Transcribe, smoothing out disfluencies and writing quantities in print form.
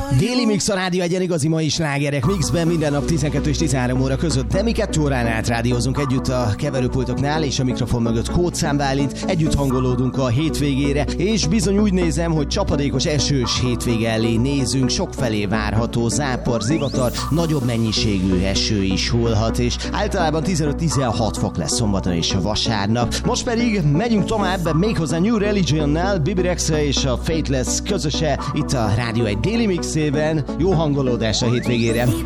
Déli Mix a Rádió Egyen, igazi mai slágerek mixben minden nap 12 és 13 óra között, de mi 2 órán át rádiózunk együtt a keverőpultoknál, és a mikrofon mögött Kódszám Bálint. Együtt hangolódunk a hétvégére, és bizony úgy nézem, hogy csapadékos, esős hétvége elé nézünk, sokfelé várható zápor, zivatar, nagyobb mennyiségű eső is hullhat, és általában 15-16 fok lesz szombaton és vasárnap. Most pedig megyünk tovább, méghozzá New Religionnál, Bibi Rexha és a Faithless közöse itt a Rádió egy Déli Mixében. Jó hangolódás a hétvégére!